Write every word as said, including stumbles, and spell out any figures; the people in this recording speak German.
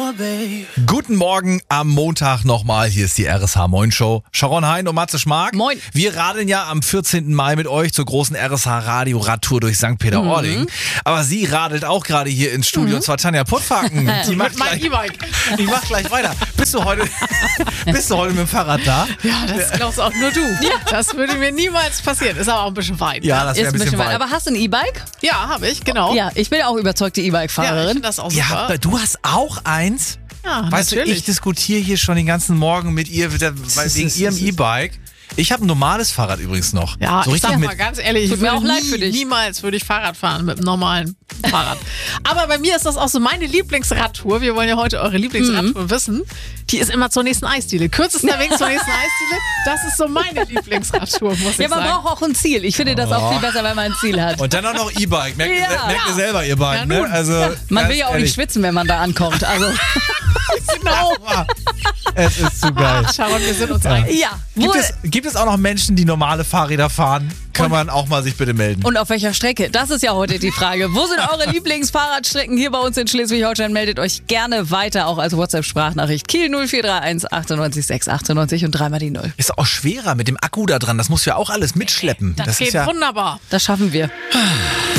Guten Morgen am Montag nochmal. Hier ist die R S H Moin Show. Sharon Hein und Matze Schmark. Moin. Wir radeln ja am vierzehnten Mai mit euch zur großen R S H Radio Radtour durch Sankt Peter-Ording. Mhm. Aber sie radelt auch gerade hier ins Studio, mhm. und zwar Tanja Puttfaken. Die macht mein E-Bike. Die macht gleich weiter. Bist du heute, bist du heute mit dem Fahrrad da? Ja, das glaubst auch nur du. Ja. Das würde mir niemals passieren. Ist aber auch ein bisschen weit. Ja, das wäre ein bisschen, bisschen weit. Aber hast du ein E-Bike? Ja, habe ich, genau. Ja, ich bin auch überzeugte E-Bike-Fahrerin. Ja, ich finde das auch super. Ja, du hast auch eins? Ja, weißt natürlich. du, ich diskutiere hier schon den ganzen Morgen mit ihr wegen ihrem E-Bike. Ich habe ein normales Fahrrad übrigens noch. Ja, so ich richtig sag mit mal ganz ehrlich, ich Tut mir würde auch leid nie, für dich. niemals würde ich Fahrrad fahren mit einem normalen Fahrrad. Aber bei mir ist das auch so meine Lieblingsradtour. Wir wollen ja heute eure Lieblingsradtour mhm. wissen. Die ist immer zur nächsten Eisdiele. Kürzester Weg zur nächsten Eisdiele, das ist so meine Lieblingsradtour, muss ich ja, man sagen. braucht auch ein Ziel. Ich finde das auch viel besser, wenn man ein Ziel hat. Und dann auch noch E-Bike. Merkt, Ja. ihr, merkt ihr Ja. selber, ihr beiden. Ja, ne? Also, Ja. Man ganz will ja auch ehrlich. nicht schwitzen, wenn man da ankommt. Also, Genau. Es ist zu geil. Ach, Sharon, wir sind uns einig. ja. Gibt Wo, es, gibt es auch noch Menschen, die normale Fahrräder fahren? Kann Und- man auch mal sich bitte melden. und auf welcher Strecke? Das ist ja heute die Frage. Wo sind eure Lieblingsfahrradstrecken hier bei uns in Schleswig-Holstein? Meldet euch gerne weiter, auch als WhatsApp-Sprachnachricht. Kiel null vier drei eins achtundneunzig sechs achtundneunzig und dreimal die Null. Ist auch schwerer mit dem Akku da dran. Das musst du ja auch alles mitschleppen. Das, ist geht ja wunderbar. Das schaffen wir.